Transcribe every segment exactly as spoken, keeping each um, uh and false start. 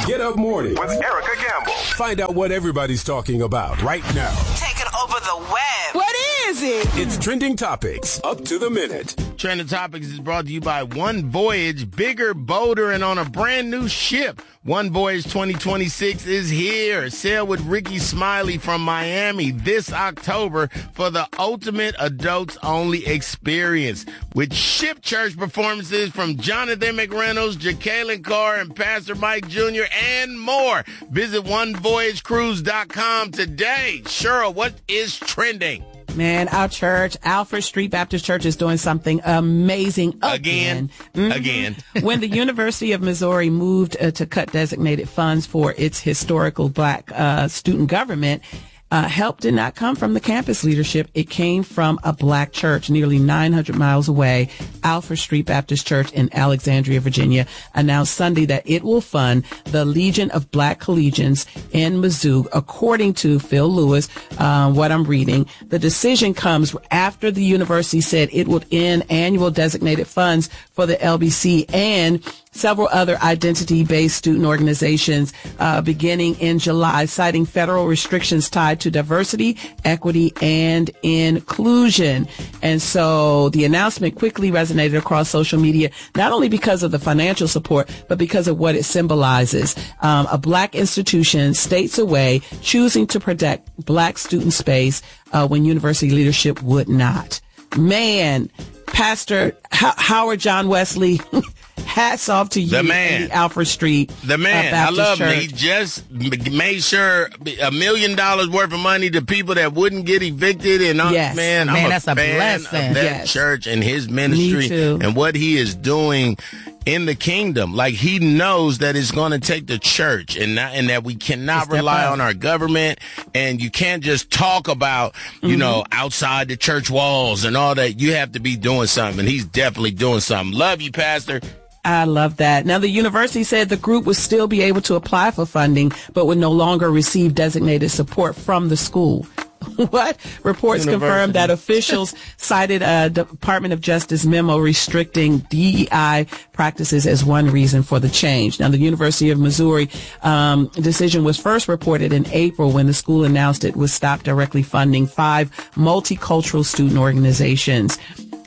Get Up Morning with Erica Gamble. Find out what everybody's talking about right now. Taking over the web. What is it? It's Trending Topics, up to the minute. Trending Topics is brought to you by One Voyage, bigger, bolder, and on a brand new ship. One Voyage twenty twenty-six is here. Sail with Ricky Smiley from Miami this October for the ultimate adults-only experience with ship church performances from Jonathan McReynolds, Jacqueline Carr, and Pastor Mike Junior, and more. Visit one voyage cruise dot com today. Cheryl, what is trending? Man, our church, Alfred Street Baptist Church, is doing something amazing again. Again. Mm-hmm. Again. When the University of Missouri moved uh, to cut designated funds for its historical black uh, student government, Uh, help did not come from the campus leadership. It came from a black church nearly nine hundred miles away. Alfred Street Baptist Church in Alexandria, Virginia, announced Sunday that it will fund the Legion of Black Collegians in Mizzou. According to Phil Lewis, uh, what I'm reading, the decision comes after the university said it would end annual designated funds for the L B C and several other identity-based student organizations uh, beginning in July, citing federal restrictions tied to diversity, equity, and inclusion. And so the announcement quickly resonated across social media, not only because of the financial support, but because of what it symbolizes. Um, a black institution states away, choosing to protect black student space uh, when university leadership would not. Man, Pastor H- Howard John Wesley, hats off to you, the man, and the Alfred Street. The man, uh, I love Church. him. He just made sure a million dollars worth of money to people that wouldn't get evicted. And uh, yes. man, man, I'm a that's a fan blessing. of that Yes. church and his ministry Me too. and what he is doing in the kingdom. Like, he knows that it's going to take the church and not, and that we cannot rely up. on our government, and you can't just talk about, you Mm-hmm. know, outside the church walls and all that. You have to be doing something. And he's definitely doing something. Love you, Pastor. I love that. Now, the university said the group would still be able to apply for funding, but would no longer receive designated support from the school. What? Reports University. confirmed that officials cited a Department of Justice memo restricting D E I practices as one reason for the change. Now, the University of Missouri um, decision was first reported in April when the school announced it would stop directly funding five multicultural student organizations.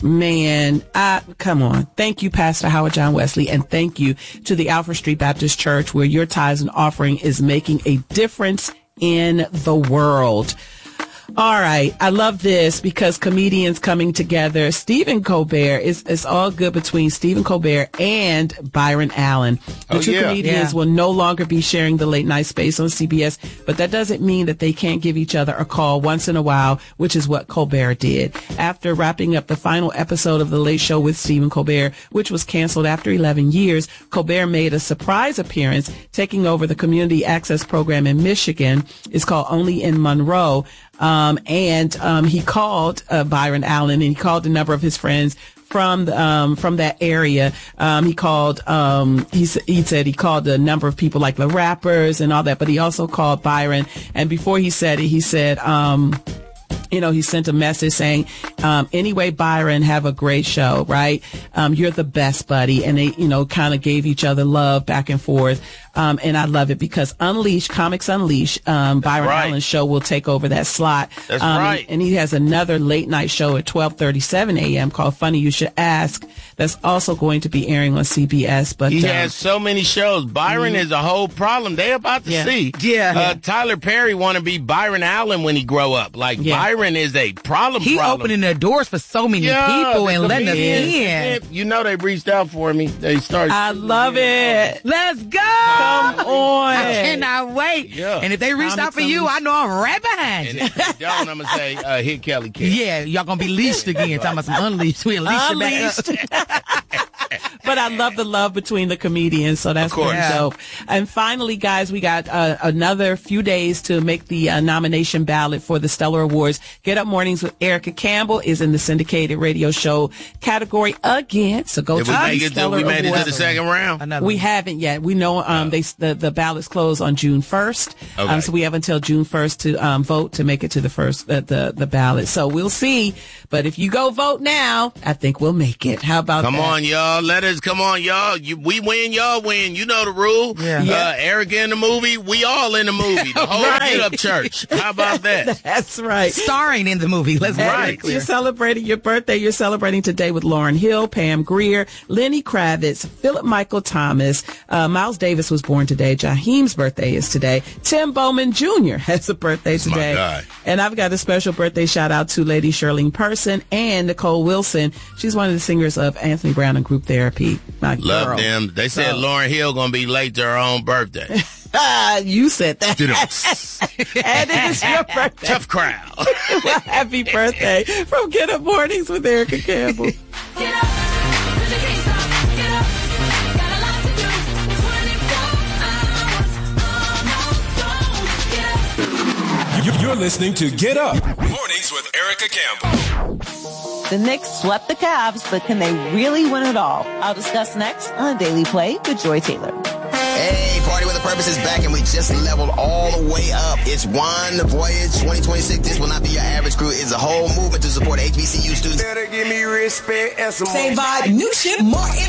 Man, I, come on. Thank you, Pastor Howard John Wesley, and thank you to the Alfred Street Baptist Church, where your tithes and offering is making a difference in the world. All right. I love this because comedians coming together. Stephen Colbert, is it's all good between Stephen Colbert and Byron Allen. The Oh, two yeah. comedians Yeah. will no longer be sharing the late night space on C B S, but that doesn't mean that they can't give each other a call once in a while, which is what Colbert did. After wrapping up the final episode of The Late Show with Stephen Colbert, which was canceled after eleven years, Colbert made a surprise appearance, taking over the community access program in Michigan. It's called Only in Monroe. Um, and, um, he called, uh, Byron Allen, and he called a number of his friends from, um, from that area. Um, he called, um, he, he said he called a number of people like the rappers and all that, but he also called Byron. And before he said it, he said, um, you know, he sent a message saying, um, anyway, Byron, have a great show, right? Um, you're the best, buddy. And they, you know, kind of gave each other love back and forth. Um, and I love it because Unleash, Comics Unleash, um, Byron right. Allen's show will take over that slot. That's um, right. And he has another late night show at twelve thirty-seven a.m. called Funny You Should Ask. That's also going to be airing on C B S. But He um, has so many shows. Byron mm-hmm. is a whole problem. They about to Yeah. see. Yeah. Uh, Tyler Perry want to be Byron Allen when he grow up. Like, Yeah. Byron is a problem He problem. opening the doors for so many Yeah, people the and letting us comedians. in. You know they reached out for me. They started. I love it. Let's go! Come on. I cannot wait. Yeah. And if they reached out Comics for you, Unleashed. I know I'm right behind and you. if they don't, I'm going to say, uh, hit Kelly Cat. Yeah, y'all gonna be leashed again. Talking about some unleashed. We unleash you back up. But I love the love between the comedians, so that's Of course. pretty Yeah. dope. And finally, guys, we got uh, another few days to make the uh, nomination ballot for the Stellar Awards. Get Up Mornings with Erica Campbell is in the syndicated radio show category again. So go Did to we the make it to, Stellar we made it to Awards. the second round? Another We one. haven't yet. We know um, they the, the ballots close on June first. Okay. Um, so we have until June first to um, vote to make it to the first uh, the the ballot. So we'll see. But if you go vote now, I think we'll make it. How about Come that? on, y'all. Let us Honors. Come on, y'all. You, we win, y'all win. You know the rule. Yeah. Yeah. Uh, Erica in the movie. We all in the movie. The whole Right. Get Up Church. How about that? That's right. Starring in the movie. Let's make Right. it clear. You're celebrating your birthday. You're celebrating today with Lauryn Hill, Pam Grier, Lenny Kravitz, Philip Michael Thomas. Uh, Miles Davis was born today. Jaheim's birthday is today. Tim Bowman Junior has a birthday my today. guy. And I've got a special birthday shout out to Lady Shirlene Person and Nicole Wilson. She's one of the singers of Anthony Brown and Group Therapy. My Love girl. them. They said So- Lauryn Hill gonna be late to her own birthday. Ah, you said that. Tough And it is your birthday. crowd. Well, happy birthday from Get Up Mornings with Erica Campbell. Get up, you can't stop. Get up, got a lot to do. twenty-four hours, almost gone. Get up. You- You're listening to Get Up Mornings with Erica Campbell. The Knicks swept the Cavs, but can they really win it all? I'll discuss next on Daily Play with Joy Taylor. Hey, Party with a Purpose is back, and we just leveled all the way up. It's One Voyage twenty twenty-six. This will not be your average crew. It's a whole movement to support H B C U students. Better give me respect and some Same vibe, new shit, more energy.